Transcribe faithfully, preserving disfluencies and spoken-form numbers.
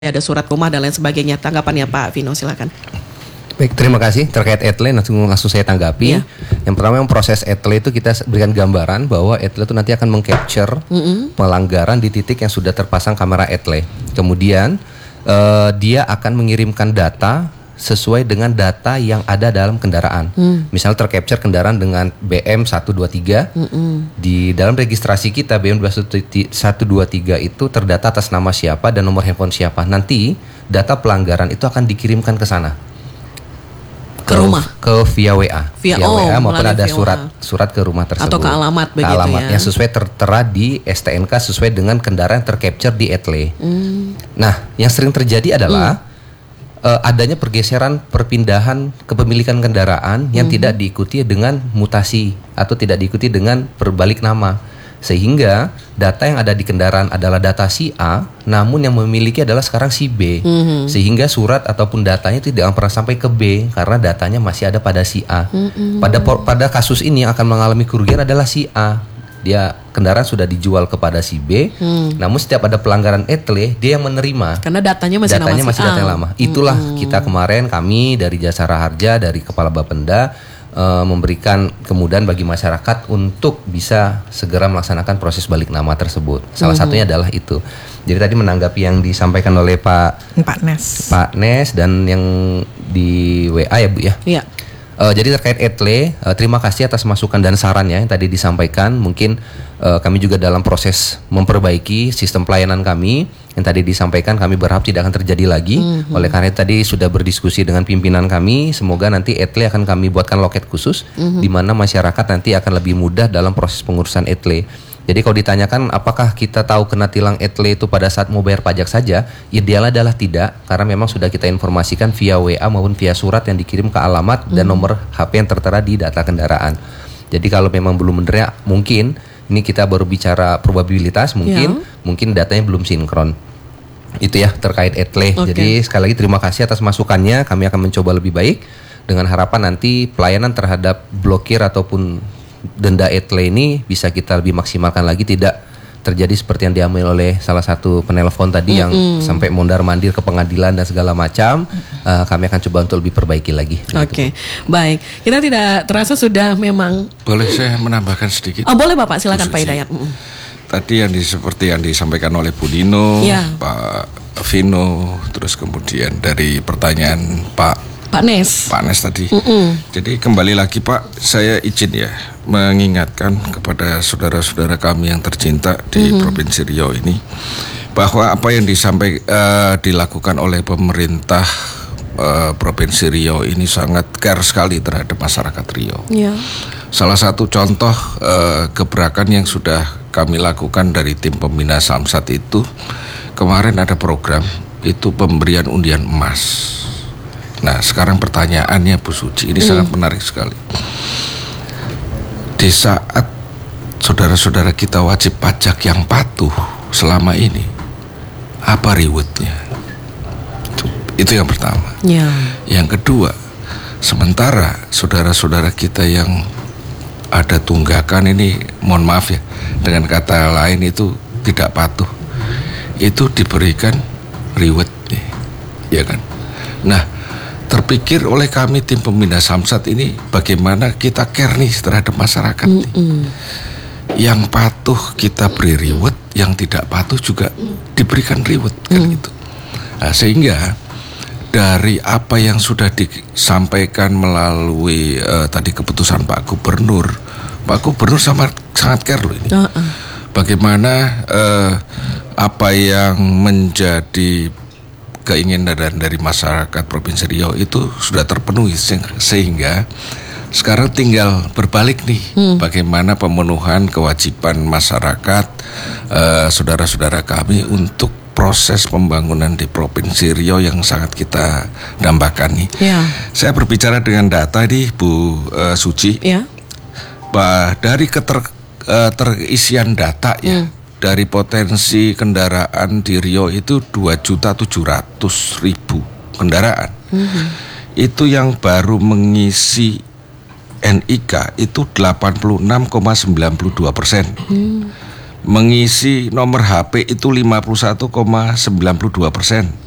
ada surat rumah dan lain sebagainya. Tanggapannya Pak Vino, silakan. Baik, terima kasih. Terkait etle langsung langsung saya tanggapi. Ya. Yang pertama, yang proses etle itu kita berikan gambaran bahwa etle itu nanti akan mengcapture mm-hmm. pelanggaran di titik yang sudah terpasang kamera etle. Kemudian uh, dia akan mengirimkan data sesuai dengan data yang ada dalam kendaraan. Mm. Misal tercapture kendaraan dengan B M satu dua tiga. Mm-mm. Di dalam registrasi kita B M satu dua tiga itu terdata atas nama siapa dan nomor handphone siapa. Nanti data pelanggaran itu akan dikirimkan ke sana. Ke rumah, ke via W A, via, via oh, W A maupun ada surat surat ke rumah tersebut atau ke alamat begitu, ke alamat ya, yang sesuai tertera di S T N K sesuai dengan kendaraan tercapture di etle. Mm. Nah, yang sering terjadi adalah mm. uh, adanya pergeseran perpindahan kepemilikan kendaraan yang mm-hmm. tidak diikuti dengan mutasi atau tidak diikuti dengan berbalik nama. Sehingga data yang ada di kendaraan adalah data si A, namun yang memiliki adalah sekarang si B. Mm-hmm. Sehingga surat ataupun datanya tidak pernah sampai ke B karena datanya masih ada pada si A. Mm-hmm. Pada pada kasus ini yang akan mengalami kerugian adalah si A. Dia kendaraan sudah dijual kepada si B, mm. namun setiap ada pelanggaran etle dia yang menerima. Karena datanya masih datanya nama masih si data yang lama. Itulah mm-hmm. kita kemarin kami dari Jasara Harja dari Kepala Bapenda Uh, memberikan kemudahan bagi masyarakat untuk bisa segera melaksanakan proses balik nama tersebut. Salah mm-hmm. satunya adalah itu. Jadi tadi menanggapi yang disampaikan oleh Pak Pak Nes, Pak Nes dan yang di W A ya Bu ya. Iya. Uh, jadi terkait etle, uh, terima kasih atas masukan dan sarannya yang tadi disampaikan. Mungkin uh, kami juga dalam proses memperbaiki sistem pelayanan kami yang tadi disampaikan, kami berharap tidak akan terjadi lagi. Mm-hmm. Oleh karena itu tadi sudah berdiskusi dengan pimpinan kami. Semoga nanti etle akan kami buatkan loket khusus mm-hmm. di mana masyarakat nanti akan lebih mudah dalam proses pengurusan etle. Jadi kalau ditanyakan apakah kita tahu kena tilang etle itu pada saat mau bayar pajak saja, idealnya adalah tidak, karena memang sudah kita informasikan via W A maupun via surat yang dikirim ke alamat mm-hmm. dan nomor H P yang tertera di data kendaraan. Jadi kalau memang belum benar, mungkin ini kita baru bicara probabilitas, mungkin yeah. mungkin datanya belum sinkron. Itu ya terkait etle. Okay. Jadi sekali lagi terima kasih atas masukannya. Kami akan mencoba lebih baik dengan harapan nanti pelayanan terhadap blokir ataupun denda etle ini bisa kita lebih maksimalkan lagi, tidak terjadi seperti yang diambil oleh salah satu penelpon tadi mm-hmm. yang sampai mondar mandir ke pengadilan dan segala macam. Uh, kami akan coba untuk lebih perbaiki lagi. Oke, okay. Baik. Kita tidak terasa sudah memang. Boleh saya menambahkan sedikit? Oh boleh Bapak, silakan Pak Hidayat. Mm-hmm. Tadi yang di, seperti yang disampaikan oleh Bu Dino, ya. Pak Vino, terus kemudian dari pertanyaan Pak Pak Nes. Pak Nes tadi. Mm-mm. Jadi kembali lagi Pak, saya izin ya mengingatkan kepada saudara-saudara kami yang tercinta di mm-hmm. Provinsi Riau ini bahwa apa yang disampaikan uh, dilakukan oleh pemerintah uh, Provinsi Riau ini sangat care sekali terhadap masyarakat Riau. Yeah. Salah satu contoh uh, gebrakan yang sudah kami lakukan dari tim pembina Samsat itu kemarin ada program itu pemberian undian emas. Nah sekarang pertanyaannya Bu Suci ini mm. sangat menarik sekali. Di saat saudara-saudara kita wajib pajak yang patuh selama ini, apa rewardnya? Itu, itu yang pertama. Yeah. Yang kedua, sementara saudara-saudara kita yang ada tunggakan ini, mohon maaf ya, dengan kata lain itu tidak patuh, itu diberikan reward nih, ya kan? Nah, terpikir oleh kami tim pembina Samsat ini bagaimana kita care nih terhadap masyarakat nih. Yang patuh kita beri reward, yang tidak patuh juga diberikan reward kan mm. gitu. Nah, sehingga dari apa yang sudah disampaikan melalui uh, tadi keputusan Pak Gubernur, Pak Gubernur sama, sangat care loh ini. Uh-uh. Bagaimana uh, apa yang menjadi keinginan dari masyarakat Provinsi Riau itu sudah terpenuhi, sehingga sekarang tinggal berbalik nih hmm. bagaimana pemenuhan kewajiban masyarakat uh, saudara-saudara kami untuk proses pembangunan di Provinsi Riau yang sangat kita dambakan nih. Ya. Saya berbicara dengan data nih Bu uh, Suci, ya. Bah, dari keter, uh, terisian data ya. Hmm. Dari potensi kendaraan di Riau itu dua juta tujuh ratus ribu kendaraan. Mm-hmm. Itu yang baru mengisi N I K itu delapan puluh enam koma sembilan dua persen. Mm. Mengisi nomor H P itu lima puluh satu koma sembilan dua persen.